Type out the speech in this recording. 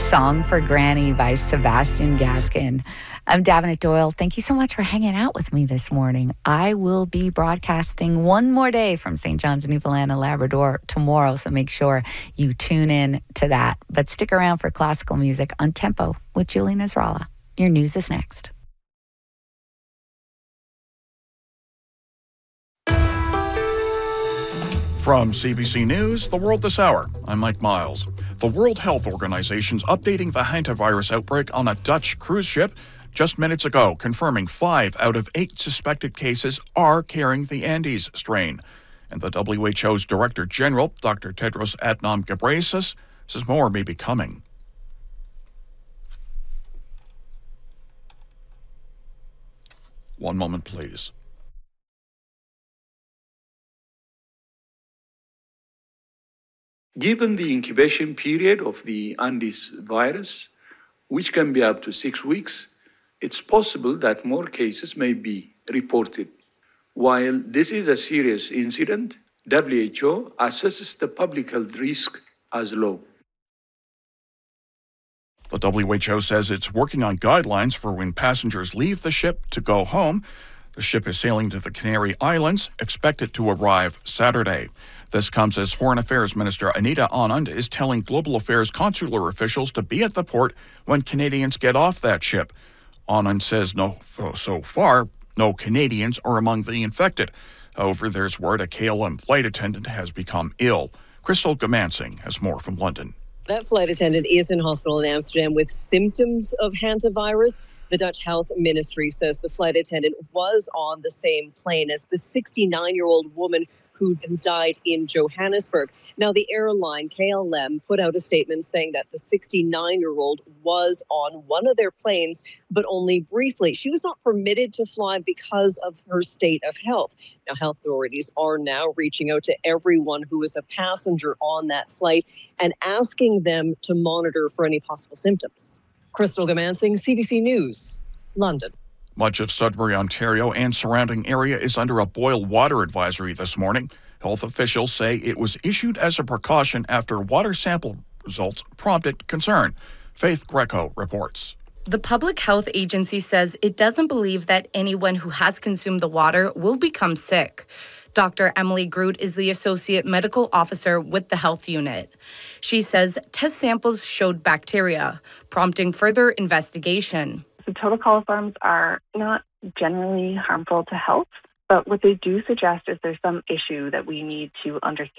Song for Granny by Sebastian Gaskin. I'm Davenant Doyle. Thank you so much for hanging out with me this morning. I will be broadcasting one more day from St. John's, Newfoundland and Labrador tomorrow, so make sure you tune in to that. But stick around for classical music on Tempo with Julie Nasrallah. Your news is next. From CBC News, The World This Hour, I'm Mike Miles. The World Health Organization's updating the hantavirus outbreak on a Dutch cruise ship just minutes ago, confirming 5 out of 8 suspected cases are carrying the Andes strain. And the WHO's Director General, Dr. Tedros Adhanom Ghebreyesus, says more may be coming. One moment, please. Given the incubation period of the Andes virus, which can be up to 6 weeks, it's possible that more cases may be reported. While this is a serious incident, WHO assesses the public health risk as low. The WHO says it's working on guidelines for when passengers leave the ship to go home. The ship is sailing to the Canary Islands, expected to arrive Saturday. This comes as Foreign Affairs Minister Anita Anand is telling global affairs consular officials to be at the port when Canadians get off that ship. Anand says so far, no Canadians are among the infected. However, there's word a KLM flight attendant has become ill. Crystal Gamansing has more from London. That flight attendant is in hospital in Amsterdam with symptoms of hantavirus. The Dutch Health Ministry says the flight attendant was on the same plane as the 69-year-old woman who died in Johannesburg. Now, the airline, KLM, put out a statement saying that the 69-year-old was on one of their planes, but only briefly. She was not permitted to fly because of her state of health. Now, health authorities are now reaching out to everyone who is a passenger on that flight and asking them to monitor for any possible symptoms. Crystal Gamansing, CBC News, London. Much of Sudbury, Ontario and surrounding area is under a boil water advisory this morning. Health officials say it was issued as a precaution after water sample results prompted concern. Faith Greco reports. The Public Health Agency says it doesn't believe that anyone who has consumed the water will become sick. Dr. Emily Groot is the Associate Medical Officer with the Health Unit. She says test samples showed bacteria, prompting further investigation. The total coliforms are not generally harmful to health, but what they do suggest is there's some issue that we need to understand.